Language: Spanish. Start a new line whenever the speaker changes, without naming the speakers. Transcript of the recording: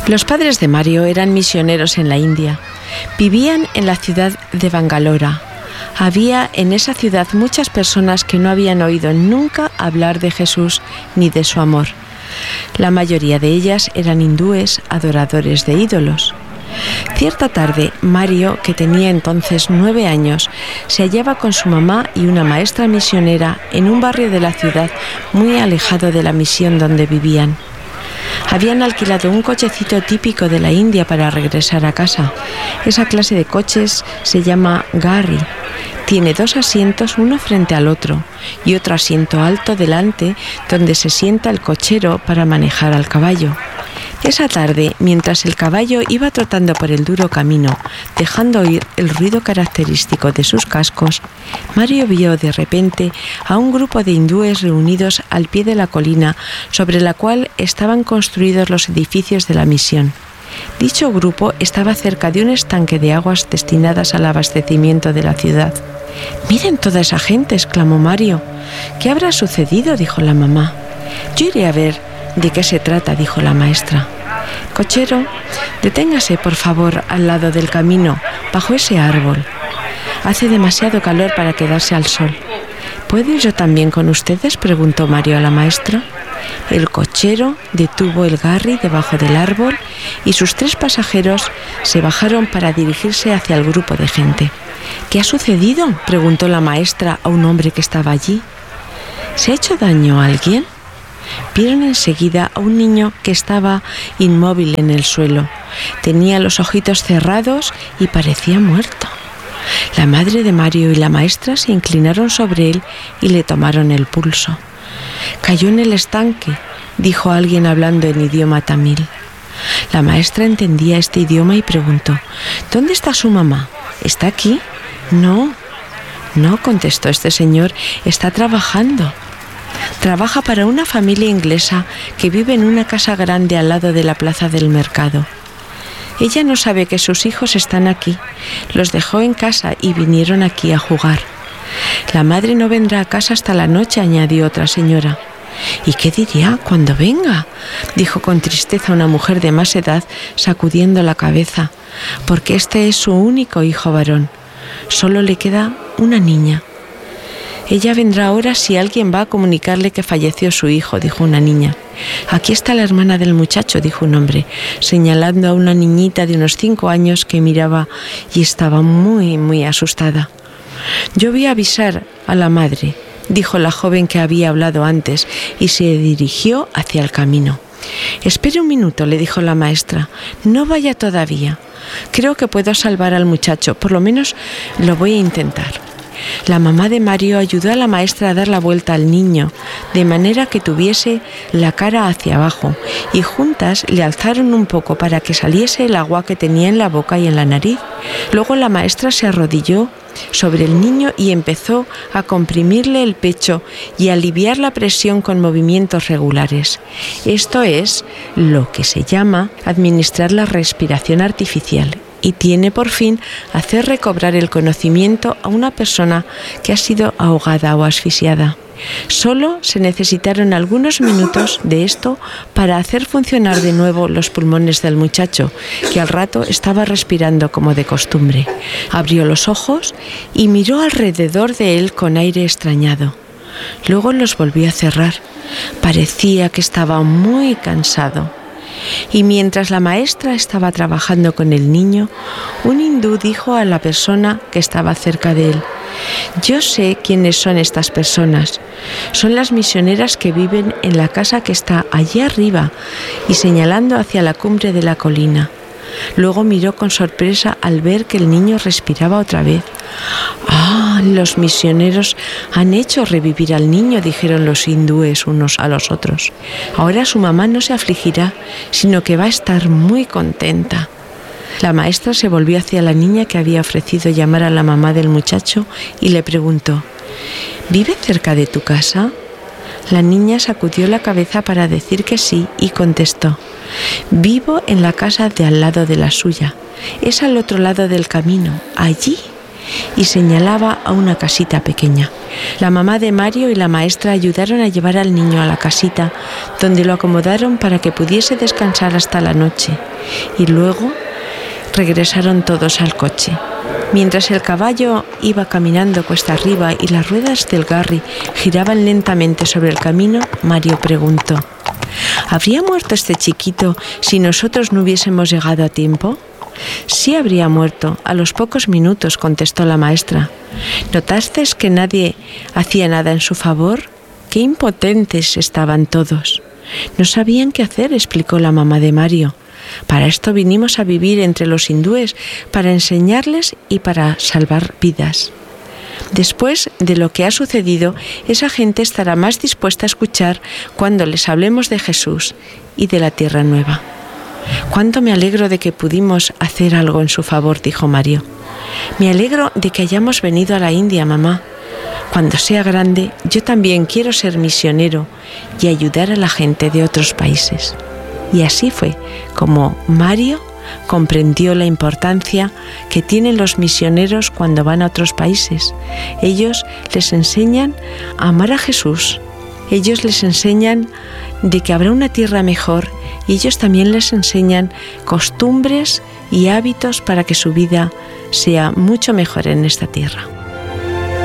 Los padres de Mario eran misioneros en la India. Vivían en la ciudad de Bangalora. Había en esa ciudad muchas personas que no habían oído nunca hablar de Jesús ni de su amor. La mayoría de ellas eran hindúes, adoradores de ídolos. Cierta tarde, Mario, que tenía entonces 9 años, se hallaba con su mamá y una maestra misionera en un barrio de la ciudad muy alejado de la misión donde vivían. Habían alquilado un cochecito típico de la India para regresar a casa. Esa clase de coches se llama gari. Tiene 2 asientos, uno frente al otro, y otro asiento alto delante donde se sienta el cochero para manejar al caballo. Esa tarde, mientras el caballo iba trotando por el duro camino, dejando oír el ruido característico de sus cascos, Mario vio de repente a un grupo de hindúes reunidos al pie de la colina sobre la cual estaban construidos los edificios de la misión. Dicho grupo estaba cerca de un estanque de aguas destinadas al abastecimiento de la ciudad. «¡Miren toda esa gente!», exclamó Mario. «¿Qué habrá sucedido?», dijo la mamá. «Yo iré a ver de qué se trata», dijo la maestra. «Cochero, deténgase, por favor, al lado del camino, bajo ese árbol. Hace demasiado calor para quedarse al sol». «¿Puedo ir yo también con ustedes?», preguntó Mario a la maestra. El cochero detuvo el gari debajo del árbol y sus 3 pasajeros se bajaron para dirigirse hacia el grupo de gente. «¿Qué ha sucedido?», preguntó la maestra a un hombre que estaba allí. «¿Se ha hecho daño a alguien?». Vieron enseguida a un niño que estaba inmóvil en el suelo. Tenía los ojitos cerrados y parecía muerto. La madre de Mario y la maestra se inclinaron sobre él y le tomaron el pulso. «Cayó en el estanque», dijo alguien hablando en idioma tamil. La maestra entendía este idioma y preguntó: «¿Dónde está su mamá? ¿Está aquí?». «No, contestó este señor, está trabajando. Trabaja para una familia inglesa que vive en una casa grande al lado de la plaza del mercado. Ella no sabe que sus hijos están aquí. Los dejó en casa y vinieron aquí a jugar. La madre no vendrá a casa hasta la noche», añadió otra señora. «¿Y qué diría cuando venga?», dijo con tristeza una mujer de más edad, sacudiendo la cabeza, «porque este es su único hijo varón. Solo le queda una niña». «Ella vendrá ahora si alguien va a comunicarle que falleció su hijo», dijo una niña. «Aquí está la hermana del muchacho», dijo un hombre, señalando a una niñita de unos 5 años que miraba y estaba muy, muy asustada. «Yo voy a avisar a la madre», dijo la joven que había hablado antes, y se dirigió hacia el camino. «Espere un minuto», le dijo la maestra. «No vaya todavía. Creo que puedo salvar al muchacho, por lo menos lo voy a intentar». La mamá de Mario ayudó a la maestra a dar la vuelta al niño, de manera que tuviese la cara hacia abajo, y juntas le alzaron un poco para que saliese el agua que tenía en la boca y en la nariz. Luego la maestra se arrodilló sobre el niño y empezó a comprimirle el pecho y a aliviar la presión con movimientos regulares. Esto es lo que se llama administrar la respiración artificial, y tiene por fin hacer recobrar el conocimiento a una persona que ha sido ahogada o asfixiada. Solo se necesitaron algunos minutos de esto para hacer funcionar de nuevo los pulmones del muchacho, que al rato estaba respirando como de costumbre. Abrió los ojos y miró alrededor de él con aire extrañado. Luego los volvió a cerrar. Parecía que estaba muy cansado. Y mientras la maestra estaba trabajando con el niño, un hindú dijo a la persona que estaba cerca de él: «Yo sé quiénes son estas personas. Son las misioneras que viven en la casa que está allí arriba», y señalando hacia la cumbre de la colina. Luego miró con sorpresa al ver que el niño respiraba otra vez. «¡Ah! Los misioneros han hecho revivir al niño», dijeron los hindúes unos a los otros. «Ahora su mamá no se afligirá, sino que va a estar muy contenta». La maestra se volvió hacia la niña que había ofrecido llamar a la mamá del muchacho y le preguntó: «¿Vive cerca de tu casa?». La niña sacudió la cabeza para decir que sí y contestó: «Vivo en la casa de al lado de la suya. Es al otro lado del camino, allí». y señalaba a una casita pequeña. La mamá de Mario y la maestra ayudaron a llevar al niño a la casita, donde lo acomodaron para que pudiese descansar hasta la noche, y luego regresaron todos al coche. Mientras el caballo iba caminando cuesta arriba y las ruedas del Garry giraban lentamente sobre el camino, Mario preguntó: ¿habría muerto este chiquito si nosotros no hubiésemos llegado a tiempo? Sí habría muerto, a los pocos minutos, contestó la maestra. ¿Notaste que nadie hacía nada en su favor? ¡Qué impotentes estaban todos! No sabían qué hacer, explicó la mamá de Mario. Para esto vinimos a vivir entre los hindúes, para enseñarles y para salvar vidas. Después de lo que ha sucedido, esa gente estará más dispuesta a escuchar cuando les hablemos de Jesús y de la tierra nueva. «Cuánto me alegro de que pudimos hacer algo en su favor», dijo Mario. «Me alegro de que hayamos venido a la India, mamá. Cuando sea grande, yo también quiero ser misionero y ayudar a la gente de otros países». Y así fue como Mario comprendió la importancia que tienen los misioneros cuando van a otros países. Ellos les enseñan a amar a Jesús. Ellos les enseñan de que habrá una tierra mejor y ellos también les enseñan costumbres y hábitos para que su vida sea mucho mejor en esta tierra.